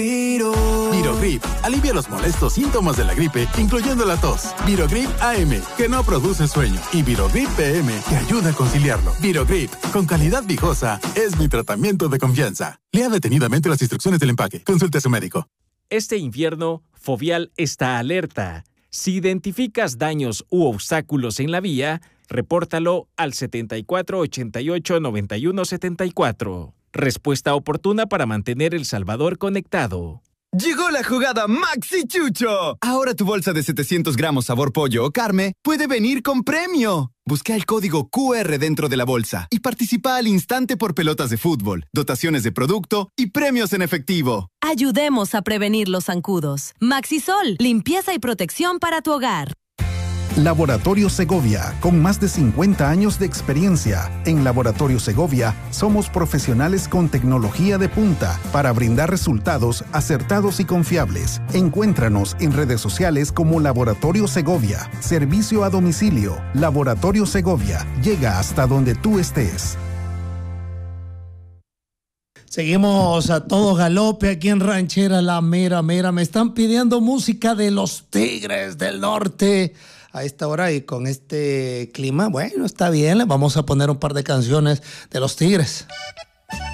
Virogrip alivia los molestos síntomas de la gripe, incluyendo la tos. Virogrip AM, que no produce sueño. Y Virogrip PM, que ayuda a conciliarlo. Virogrip, con calidad viejosa, es mi tratamiento de confianza. Lea detenidamente las instrucciones del empaque. Consulte a su médico. Este invierno, Fovial está alerta. Si identificas daños u obstáculos en la vía, repórtalo al 7488-9174. Respuesta oportuna para mantener El Salvador conectado. ¡Llegó la jugada Maxi Chucho! Ahora tu bolsa de 700 gramos sabor pollo o carne puede venir con premio. Busca el código QR dentro de la bolsa y participa al instante por pelotas de fútbol, dotaciones de producto y premios en efectivo. Ayudemos a prevenir los zancudos. Maxisol, limpieza y protección para tu hogar. Laboratorio Segovia, con más de 50 años de experiencia. En Laboratorio Segovia somos profesionales con tecnología de punta para brindar resultados acertados y confiables. Encuéntranos en redes sociales como Laboratorio Segovia. Servicio a domicilio. Laboratorio Segovia. Llega hasta donde tú estés. Seguimos a todo galope aquí en Ranchera La Mera Mera. Me están pidiendo música de los Tigres del Norte a esta hora y con este clima. Bueno, está bien, le vamos a poner un par de canciones de los Tigres.